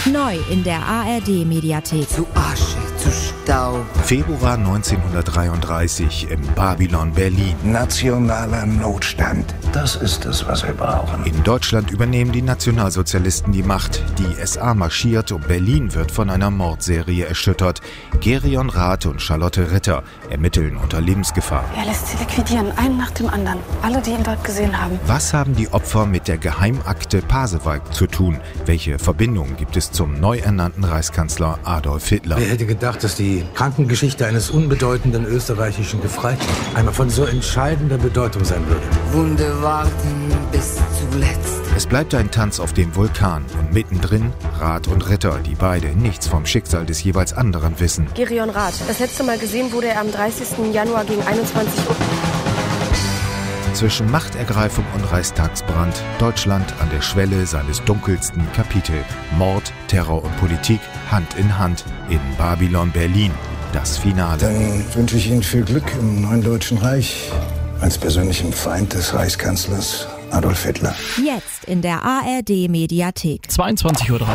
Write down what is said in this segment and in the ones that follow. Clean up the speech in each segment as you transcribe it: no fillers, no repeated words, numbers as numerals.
Neu in der ARD-Mediathek. Zu Asche, zu Staub. Februar 1933 im Babylon Berlin. Nationaler Notstand. Das ist es, was wir brauchen. In Deutschland übernehmen die Nationalsozialisten die Macht. Die SA marschiert und Berlin wird von einer Mordserie erschüttert. Gerion Rath und Charlotte Ritter ermitteln unter Lebensgefahr. Er lässt sie liquidieren, einen nach dem anderen. Alle, die ihn dort gesehen haben. Was haben die Opfer mit der Geheimakte Pasewalk zu tun? Welche Verbindungen gibt es zum neu ernannten Reichskanzler Adolf Hitler? Wer hätte gedacht, dass die Krankengeschichte eines unbedeutenden österreichischen Gefreiten einmal von so entscheidender Bedeutung sein würde? Wunde warten bis zuletzt. Es bleibt ein Tanz auf dem Vulkan und mittendrin Rath und Ritter, die beide nichts vom Schicksal des jeweils anderen wissen. Gerion Rath. Das letzte Mal gesehen wurde er am 30. Januar gegen 21 Uhr. Zwischen Machtergreifung und Reichstagsbrand, Deutschland an der Schwelle seines dunkelsten Kapitel. Mord, Terror und Politik Hand in Hand in Babylon Berlin. Das Finale. Dann wünsche ich Ihnen viel Glück im neuen Deutschen Reich als persönlichem Feind des Reichskanzlers Adolf Hitler. Jetzt in der ARD-Mediathek. 22:30 Uhr.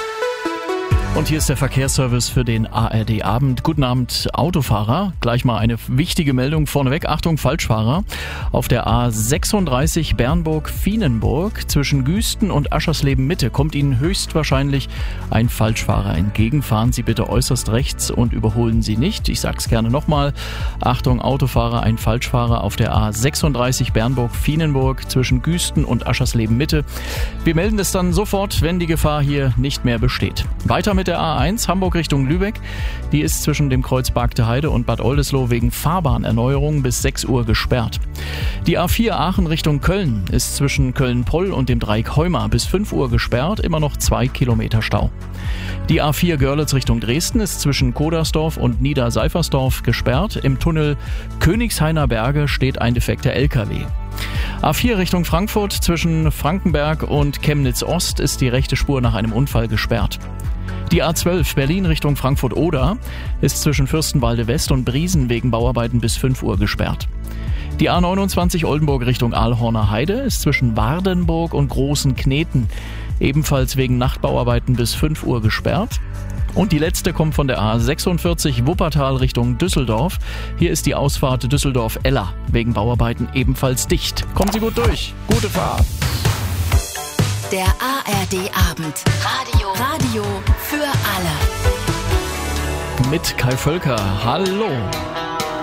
Und hier ist der Verkehrsservice für den ARD-Abend. Guten Abend, Autofahrer. Gleich mal eine wichtige Meldung vorneweg. Achtung, Falschfahrer. Auf der A36 Bernburg-Fienenburg zwischen Güsten und Aschersleben-Mitte kommt Ihnen höchstwahrscheinlich ein Falschfahrer entgegen. Fahren Sie bitte äußerst rechts und überholen Sie nicht. Ich sag's gerne nochmal. Achtung, Autofahrer, ein Falschfahrer auf der A36 Bernburg-Fienenburg zwischen Güsten und Aschersleben-Mitte. Wir melden es dann sofort, wenn die Gefahr hier nicht mehr besteht. Weiter mit der A1 Hamburg Richtung Lübeck. Die ist zwischen dem Kreuz Bargteheide und Bad Oldesloe wegen Fahrbahnerneuerung bis 6 Uhr gesperrt. Die A4 Aachen Richtung Köln ist zwischen Köln-Poll und dem Dreieck Heuma bis 5 Uhr gesperrt, immer noch 2 Kilometer Stau. Die A4 Görlitz Richtung Dresden ist zwischen Kodersdorf und Niederseifersdorf gesperrt. Im Tunnel Königshainer Berge steht ein defekter LKW. A4 Richtung Frankfurt zwischen Frankenberg und Chemnitz Ost ist die rechte Spur nach einem Unfall gesperrt. Die A12 Berlin Richtung Frankfurt-Oder ist zwischen Fürstenwalde West und Briesen wegen Bauarbeiten bis 5 Uhr gesperrt. Die A29 Oldenburg Richtung Aalhorner Heide ist zwischen Wardenburg und Großen Kneten ebenfalls wegen Nachtbauarbeiten bis 5 Uhr gesperrt. Und die letzte kommt von der A46 Wuppertal Richtung Düsseldorf. Hier ist die Ausfahrt Düsseldorf-Eller wegen Bauarbeiten ebenfalls dicht. Kommen Sie gut durch. Gute Fahrt. Der ARD-Abend. Radio für alle. Mit Kai Völker. Hallo.